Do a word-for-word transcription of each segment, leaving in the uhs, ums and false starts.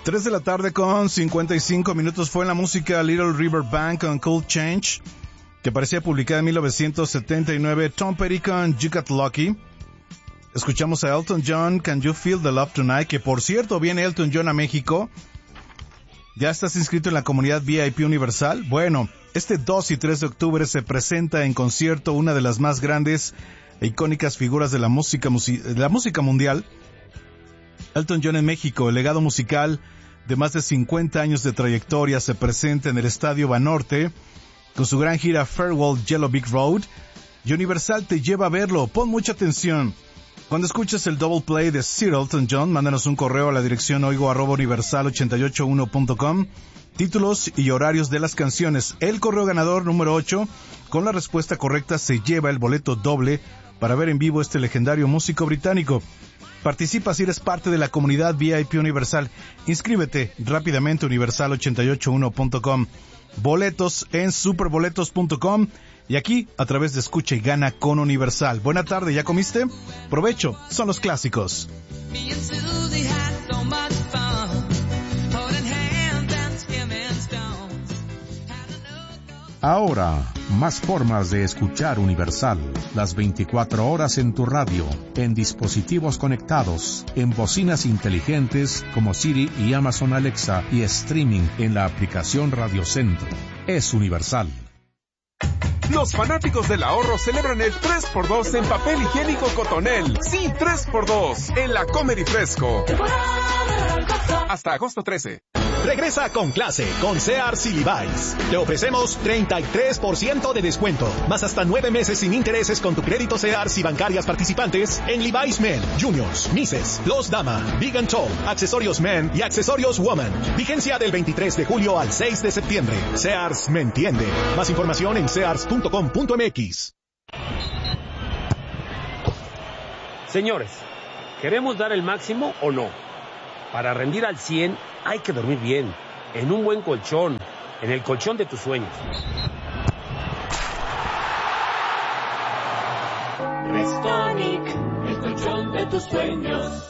tres de la tarde con cincuenta y cinco minutos fue en la música Little River Band con Cool Change, que parecía publicada en mil novecientos setenta y nueve, Tom Petty con You Got Lucky. Escuchamos a Elton John, Can You Feel the Love Tonight, que por cierto viene Elton John a México. ¿Ya estás inscrito en la comunidad V I P Universal? Bueno, este dos y tres de octubre se presenta en concierto una de las más grandes e icónicas figuras de la música, de la música mundial. Elton John en México, el legado musical de más de cincuenta años de trayectoria, se presenta en el Estadio Banorte con su gran gira Farewell Yellow Brick Road, y Universal te lleva a verlo. Pon mucha atención. Cuando escuches el double play de Sir Elton John, mándanos un correo a la dirección oigo arroba universal ochenta y ocho uno punto com, títulos y horarios de las canciones. El correo ganador número ocho, con la respuesta correcta, se lleva el boleto doble para ver en vivo este legendario músico británico. Participa si eres parte de la comunidad V I P Universal. Inscríbete rápidamente, universal ochenta y ocho uno punto com. Boletos en superboletos punto com y aquí a través de Escucha y Gana con Universal. Buena tarde, ¿ya comiste? Provecho, son los clásicos. Ahora, más formas de escuchar Universal. Las veinticuatro horas en tu radio, en dispositivos conectados, en bocinas inteligentes como Siri y Amazon Alexa y streaming en la aplicación Radio Centro. Es Universal. Los fanáticos del ahorro celebran el tres por dos en papel higiénico Cotonel. Sí, tres por dos en la Comer y Fresco. Hasta agosto trece. Regresa con clase con Sears y Levi's. Te ofrecemos treinta y tres por ciento de descuento, más hasta nueve meses sin intereses con tu crédito Sears y bancarias participantes en Levi's Men, Juniors, Misses, Los Dama, Big and Tall, accesorios Men y accesorios Woman. Vigencia del veintitrés de julio al seis de septiembre. Sears me entiende. Más información en sears punto com punto m x. Señores, ¿queremos dar el máximo o no? Para rendir al cien hay que dormir bien, en un buen colchón, en el colchón de tus sueños. Restonic, el colchón de tus sueños.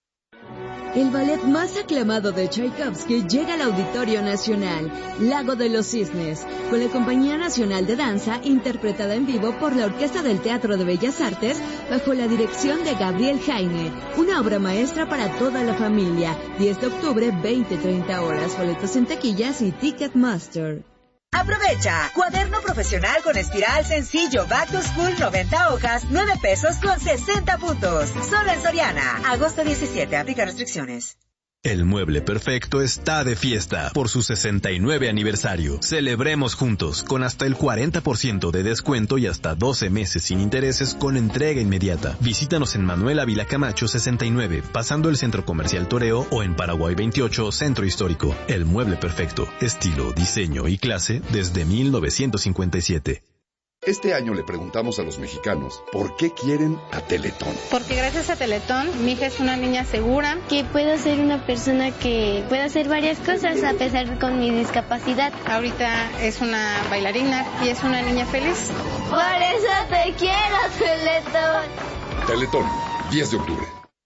El ballet más aclamado de Tchaikovsky llega al Auditorio Nacional, Lago de los Cisnes, con la Compañía Nacional de Danza, interpretada en vivo por la Orquesta del Teatro de Bellas Artes, bajo la dirección de Gabriel Jaime. Una obra maestra para toda la familia. diez de octubre, veinte a treinta horas. Boletos en taquillas y Ticketmaster. Aprovecha, cuaderno profesional con espiral sencillo Back to School noventa hojas, nueve pesos con sesenta puntos. Solo en Soriana. Agosto diecisiete, aplica restricciones. El Mueble Perfecto está de fiesta por su sesenta y nueve aniversario. Celebremos juntos con hasta el cuarenta por ciento de descuento y hasta doce meses sin intereses con entrega inmediata. Visítanos en Manuel Ávila Camacho sesenta y nueve, pasando el Centro Comercial Toreo, o en Paraguay veintiocho, Centro Histórico. El Mueble Perfecto, estilo, diseño y clase desde mil novecientos cincuenta y siete. Este año le preguntamos a los mexicanos por qué quieren a Teletón. Porque gracias a Teletón, mi hija es una niña segura. Que puedo ser una persona que pueda hacer varias cosas a pesar de con mi discapacidad. Ahorita es una bailarina y es una niña feliz. Por eso te quiero, Teletón. Teletón, diez de octubre.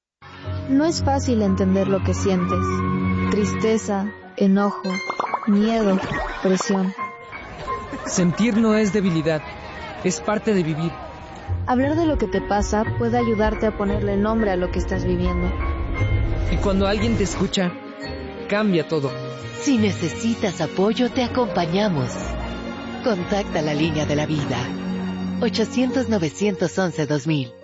No es fácil entender lo que sientes. Tristeza, enojo, miedo, presión. Sentir no es debilidad, es parte de vivir. Hablar de lo que te pasa puede ayudarte a ponerle nombre a lo que estás viviendo. Y cuando alguien te escucha, cambia todo. Si necesitas apoyo, te acompañamos. Contacta la línea de la vida. ochocientos, novecientos once, dos mil.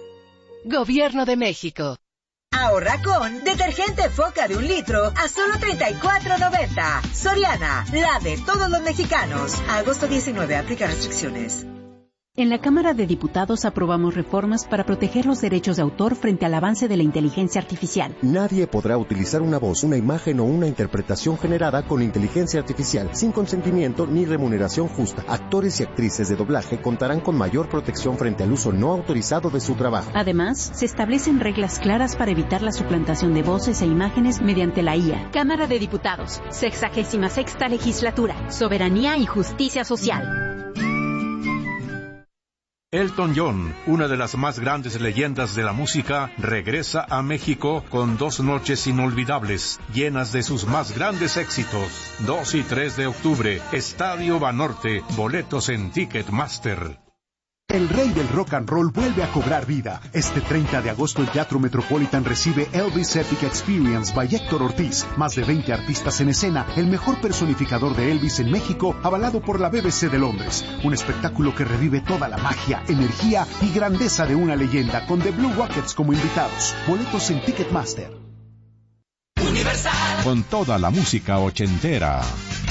Gobierno de México. Ahorra con detergente Foca de un litro a solo treinta y cuatro noventa. Soriana, la de todos los mexicanos. Agosto diecinueve, aplica restricciones. En la Cámara de Diputados aprobamos reformas para proteger los derechos de autor frente al avance de la inteligencia artificial. Nadie podrá utilizar una voz, una imagen o una interpretación generada con inteligencia artificial sin consentimiento ni remuneración justa. Actores y actrices de doblaje contarán con mayor protección frente al uso no autorizado de su trabajo. Además, se establecen reglas claras para evitar la suplantación de voces e imágenes mediante la I A. Cámara de Diputados, sexagésima sexta legislatura, soberanía y justicia social. Elton John, una de las más grandes leyendas de la música, regresa a México con dos noches inolvidables, llenas de sus más grandes éxitos. dos y tres de octubre, Estadio Banorte, boletos en Ticketmaster. El rey del rock and roll vuelve a cobrar vida. Este treinta de agosto el Teatro Metropolitan recibe Elvis Epic Experience by Héctor Ortiz. Más de veinte artistas en escena, el mejor personificador de Elvis en México, avalado por la B B C de Londres. Un espectáculo que revive toda la magia, energía y grandeza de una leyenda, con The Blue Rockets como invitados. Boletos en Ticketmaster. Universal. Con toda la música ochentera.